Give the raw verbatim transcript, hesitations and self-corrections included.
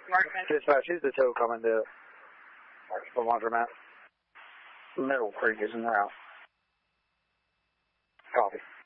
Dispatch, who's the tow coming to the laundromat? Middle Creek is en route. Copy.